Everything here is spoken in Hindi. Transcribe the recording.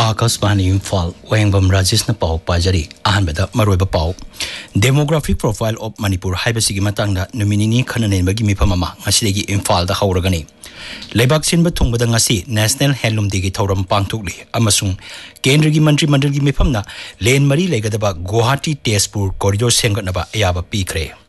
आकाशवाणी इम्फाल वयंगबम राजेश न पाव पाजरी अहनबदा मरोइबा पाव demographic profile of Manipur हाइबसिगी मतंगदा नुमिनिनी खननेबगी मिफममा ngasidagi Imphal दा हौरगनी लेबाक सिनबा थुंगबदा ngasi नेशनल हैंडलूम दिगी थौरम पांगथुकली अमसुंग केंद्र की मंत्री मंडल की मिफमना लेन मरी लेगदबा गुवाहाटी तेजपुर कॉरिडोर सेंगतनबा अयाबा पीखरे।